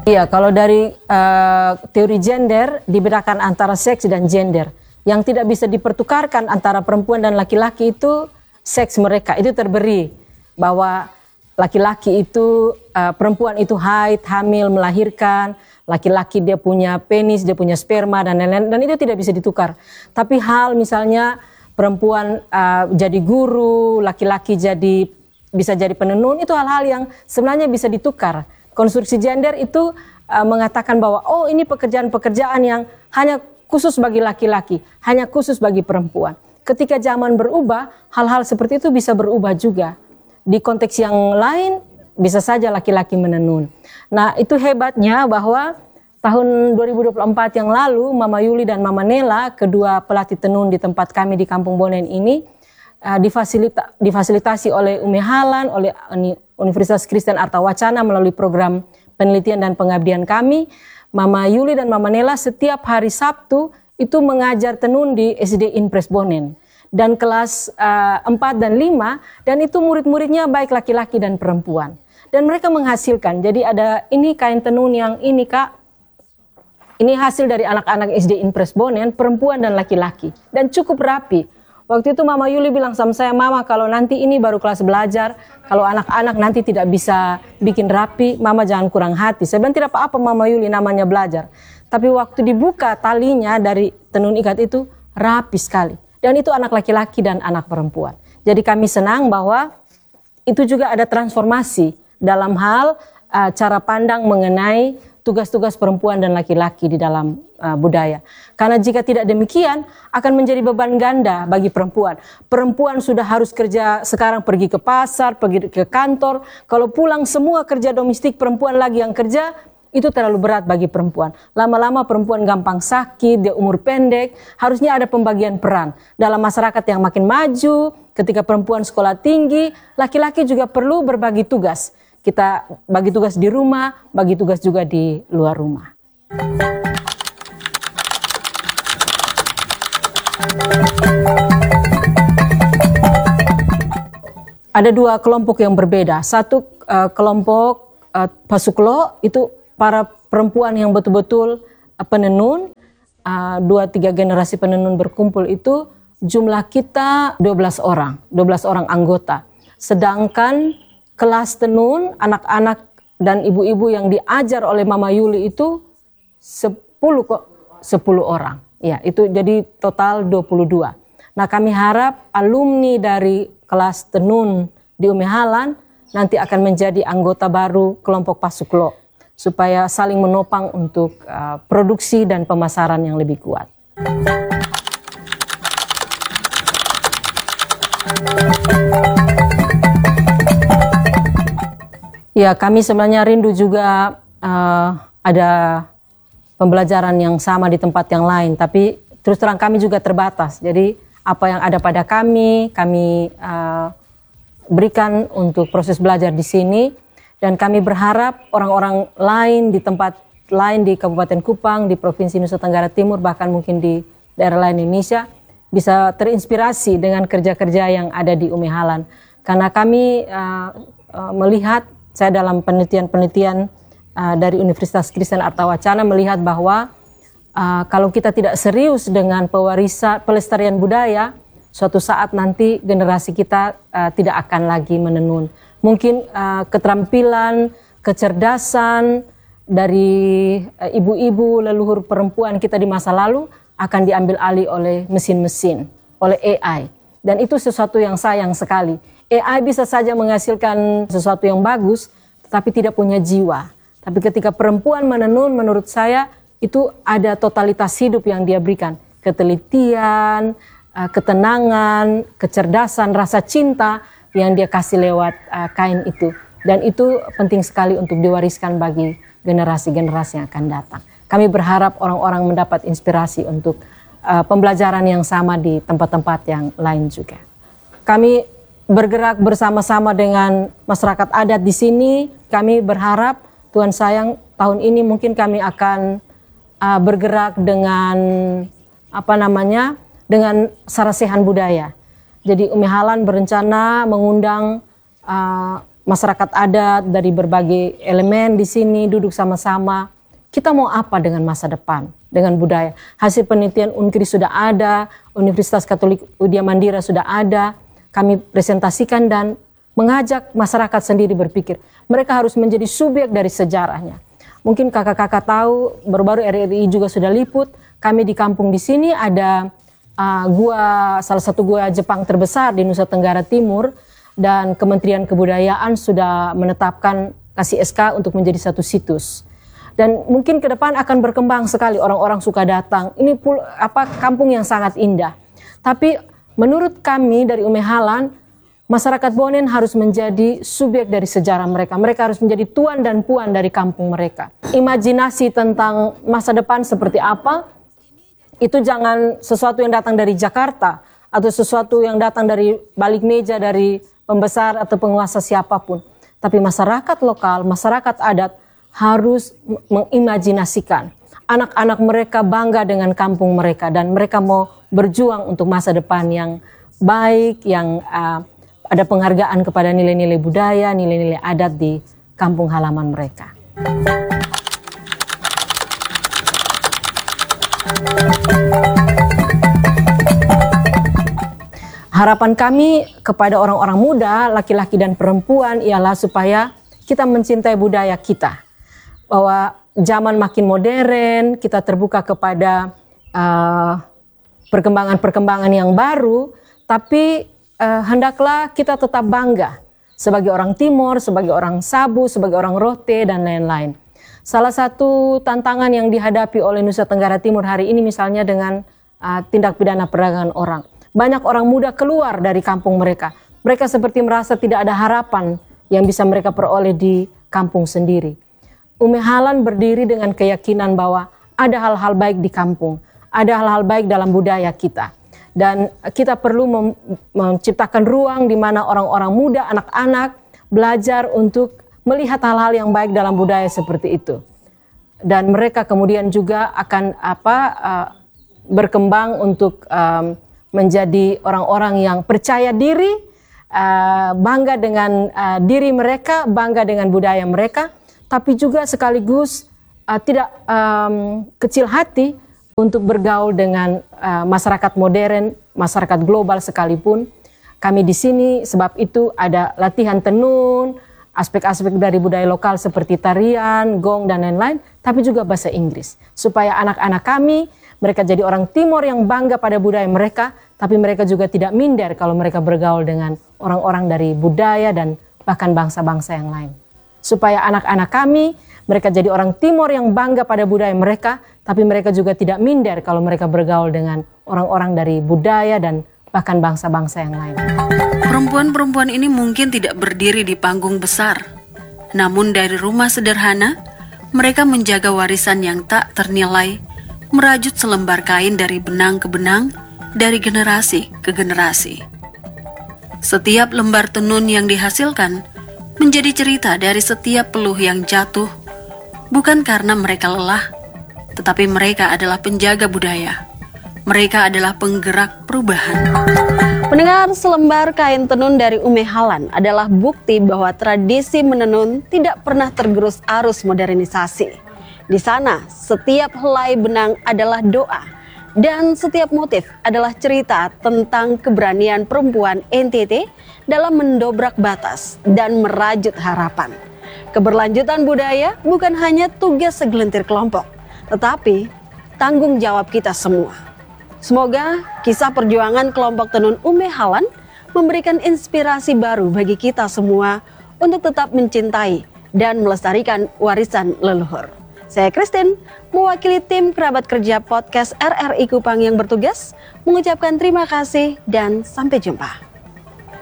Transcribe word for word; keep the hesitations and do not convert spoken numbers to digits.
Iya, kalau dari uh, teori gender dibedakan antara seks dan gender. Yang tidak bisa dipertukarkan antara perempuan dan laki-laki itu seks mereka. Itu terberi bahwa laki-laki itu, uh, perempuan itu haid, hamil, melahirkan. Laki-laki dia punya penis, dia punya sperma dan lain-lain. Dan itu tidak bisa ditukar. Tapi hal misalnya perempuan uh, jadi guru, laki-laki jadi bisa jadi penenun, itu hal-hal yang sebenarnya bisa ditukar. Konstruksi gender itu uh, mengatakan bahwa oh ini pekerjaan-pekerjaan yang hanya khusus bagi laki-laki, hanya khusus bagi perempuan. Ketika zaman berubah, hal-hal seperti itu bisa berubah juga. Di konteks yang lain, bisa saja laki-laki menenun. Nah itu hebatnya bahwa tahun dua ribu dua puluh empat yang lalu, Mama Yuli dan Mama Nela, kedua pelatih tenun di tempat kami di Kampung Bonen ini, uh, difasilita difasilitasi oleh Umi Halan, oleh Universitas Kristen Arta Wacana melalui program penelitian dan pengabdian kami. Mama Yuli dan Mama Nela setiap hari Sabtu itu mengajar tenun di S D Impres Bonen. Dan kelas uh, empat dan lima, dan itu murid-muridnya baik laki-laki dan perempuan. Dan mereka menghasilkan, jadi ada ini kain tenun yang ini Kak, ini hasil dari anak-anak S D Impres Bonen, perempuan dan laki-laki. Dan cukup rapi. Waktu itu Mama Yuli bilang sama saya, Mama kalau nanti ini baru kelas belajar, kalau anak-anak nanti tidak bisa bikin rapi, Mama jangan kurang hati. Saya bilang tidak apa-apa Mama Yuli, namanya belajar. Tapi waktu dibuka talinya dari tenun ikat itu rapi sekali. Dan itu anak laki-laki dan anak perempuan. Jadi kami senang bahwa itu juga ada transformasi dalam hal uh, cara pandang mengenai tugas-tugas perempuan dan laki-laki di dalam uh, budaya. Karena jika tidak demikian akan menjadi beban ganda bagi perempuan. Perempuan sudah harus kerja sekarang, pergi ke pasar, pergi ke kantor. Kalau pulang semua kerja domestik, perempuan lagi yang kerja, itu terlalu berat bagi perempuan. Lama-lama perempuan gampang sakit, dia umur pendek. Harusnya ada pembagian peran. Dalam masyarakat yang makin maju, ketika perempuan sekolah tinggi, laki-laki juga perlu berbagi tugas. Kita bagi tugas di rumah, bagi tugas juga di luar rumah. Ada dua kelompok yang berbeda. Satu uh, kelompok uh, Pasuklo, itu para perempuan yang betul-betul uh, penenun. Uh, dua tiga generasi penenun berkumpul itu jumlah kita dua belas orang, dua belas orang anggota. Sedangkan kelas tenun, anak-anak dan ibu-ibu yang diajar oleh Mama Yuli itu sepuluh kok, sepuluh orang. Ya, itu jadi total dua puluh dua. Nah, kami harap alumni dari kelas tenun di Umi Halan nanti akan menjadi anggota baru kelompok Pasuklo supaya saling menopang untuk uh, produksi dan pemasaran yang lebih kuat. Ya, kami sebenarnya rindu juga uh, ada pembelajaran yang sama di tempat yang lain, tapi terus terang kami juga terbatas. Jadi apa yang ada pada kami, kami uh, berikan untuk proses belajar di sini, dan kami berharap orang-orang lain di tempat lain di Kabupaten Kupang, di Provinsi Nusa Tenggara Timur, bahkan mungkin di daerah lain Indonesia, bisa terinspirasi dengan kerja-kerja yang ada di Umi Halan. Karena kami uh, uh, melihat, saya dalam penelitian-penelitian uh, dari Universitas Kristen Arta Wacana melihat bahwa uh, kalau kita tidak serius dengan pewarisan pelestarian budaya, suatu saat nanti generasi kita uh, tidak akan lagi menenun. Mungkin uh, keterampilan, kecerdasan dari uh, ibu-ibu leluhur perempuan kita di masa lalu akan diambil alih oleh mesin-mesin, oleh A I. Dan itu sesuatu yang sayang sekali. A I bisa saja menghasilkan sesuatu yang bagus, tetapi tidak punya jiwa. Tapi ketika perempuan menenun, menurut saya itu ada totalitas hidup yang dia berikan. Ketelitian, ketenangan, kecerdasan, rasa cinta yang dia kasih lewat kain itu. Dan itu penting sekali untuk diwariskan bagi generasi-generasi yang akan datang. Kami berharap orang-orang mendapat inspirasi untuk pembelajaran yang sama di tempat-tempat yang lain juga. Kami bergerak bersama-sama dengan masyarakat adat di sini. Kami berharap Tuhan sayang tahun ini mungkin kami akan uh, bergerak dengan apa namanya dengan sarasehan budaya. Jadi Umi Halan berencana mengundang uh, masyarakat adat dari berbagai elemen di sini duduk sama-sama. Kita mau apa dengan masa depan, dengan budaya? Hasil penelitian Unkri sudah ada, Universitas Katolik Widya Mandira sudah ada. Kami presentasikan dan mengajak masyarakat sendiri berpikir. Mereka harus menjadi subjek dari sejarahnya. Mungkin kakak-kakak tahu, baru-baru R R I juga sudah liput. Kami di kampung di sini ada uh, gua, salah satu gua Jepang terbesar di Nusa Tenggara Timur. Dan Kementerian Kebudayaan sudah menetapkan kasih S K untuk menjadi satu situs. Dan mungkin ke depan akan berkembang sekali, orang-orang suka datang. Ini pul, apa kampung yang sangat indah. Tapi menurut kami dari Umehalan, masyarakat Bonen harus menjadi subjek dari sejarah mereka. Mereka harus menjadi tuan dan puan dari kampung mereka. Imajinasi tentang masa depan seperti apa, itu jangan sesuatu yang datang dari Jakarta atau sesuatu yang datang dari balik meja dari pembesar atau penguasa siapapun. Tapi masyarakat lokal, masyarakat adat harus mengimajinasikan. Anak-anak mereka bangga dengan kampung mereka dan mereka mau berjuang untuk masa depan yang baik, yang uh, ada penghargaan kepada nilai-nilai budaya, nilai-nilai adat di kampung halaman mereka. Harapan kami kepada orang-orang muda, laki-laki dan perempuan ialah supaya kita mencintai budaya kita. Bahwa zaman makin modern, kita terbuka kepada uh, perkembangan-perkembangan yang baru, tapi uh, hendaklah kita tetap bangga sebagai orang Timor, sebagai orang Sabu, sebagai orang Rote, dan lain-lain. Salah satu tantangan yang dihadapi oleh Nusa Tenggara Timur hari ini misalnya dengan uh, tindak pidana perdagangan orang. Banyak orang muda keluar dari kampung mereka. Mereka seperti merasa tidak ada harapan yang bisa mereka peroleh di kampung sendiri. Umehalan berdiri dengan keyakinan bahwa ada hal-hal baik di kampung, ada hal-hal baik dalam budaya kita. Dan kita perlu mem- menciptakan ruang di mana orang-orang muda, anak-anak belajar untuk melihat hal-hal yang baik dalam budaya seperti itu. Dan mereka kemudian juga akan apa uh, berkembang untuk um, menjadi orang-orang yang percaya diri, uh, bangga dengan uh, diri mereka, bangga dengan budaya mereka, tapi juga sekaligus uh, tidak um, kecil hati untuk bergaul dengan uh, masyarakat modern, masyarakat global sekalipun. Kami di sini sebab itu ada latihan tenun, aspek-aspek dari budaya lokal seperti tarian, gong, dan lain-lain, tapi juga bahasa Inggris. Supaya anak-anak kami, mereka jadi orang Timor yang bangga pada budaya mereka, tapi mereka juga tidak minder kalau mereka bergaul dengan orang-orang dari budaya dan bahkan bangsa-bangsa yang lain. Supaya anak-anak kami, mereka jadi orang Timor yang bangga pada budaya mereka, tapi mereka juga tidak minder kalau mereka bergaul dengan orang-orang dari budaya dan bahkan bangsa-bangsa yang lain. Perempuan-perempuan ini mungkin tidak berdiri di panggung besar, namun dari rumah sederhana, mereka menjaga warisan yang tak ternilai, merajut selembar kain dari benang ke benang, dari generasi ke generasi. Setiap lembar tenun yang dihasilkan menjadi cerita dari setiap peluh yang jatuh, bukan karena mereka lelah, tetapi mereka adalah penjaga budaya. Mereka adalah penggerak perubahan. Pendengar, selembar kain tenun dari Umehalan adalah bukti bahwa tradisi menenun tidak pernah tergerus arus modernisasi. Di sana, setiap helai benang adalah doa, dan setiap motif adalah cerita tentang keberanian perempuan N T T dalam mendobrak batas dan merajut harapan. Keberlanjutan budaya bukan hanya tugas segelintir kelompok, tetapi tanggung jawab kita semua. Semoga kisah perjuangan kelompok tenun Umehalan memberikan inspirasi baru bagi kita semua untuk tetap mencintai dan melestarikan warisan leluhur. Saya Christine, mewakili tim kerabat kerja podcast R R I Kupang yang bertugas, mengucapkan terima kasih dan sampai jumpa.